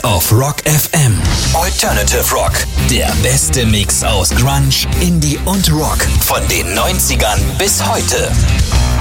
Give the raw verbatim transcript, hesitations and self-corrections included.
auf Rock F M. Alternative Rock, der beste Mix aus Grunge, Indie und Rock von den neunzigern bis heute.